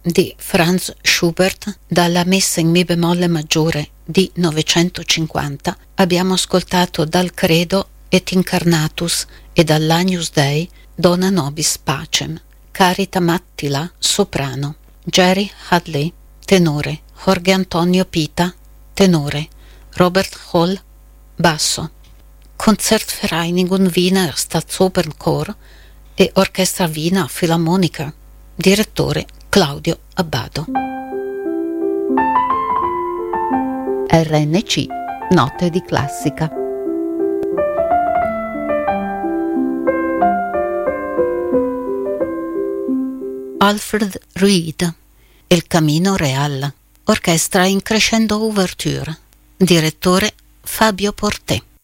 di Franz Schubert dalla Messa in Mi bemolle maggiore di 950 abbiamo ascoltato dal Credo et Incarnatus e dall'Agnus Dei Dona Nobis Pacem. Carita Mattila, soprano. Jerry Hadley, tenore. Jorge Antonio Pita, tenore. Robert Hall, basso. Concertvereinigung Wiener Staatsoperchor e Orchestra Wiener Philharmoniker. Direttore Claudio Abbado. RNC, note di classica. Alfred Reed, Il Camino Real, orchestra in crescendo ouverture, direttore Fabio Porté.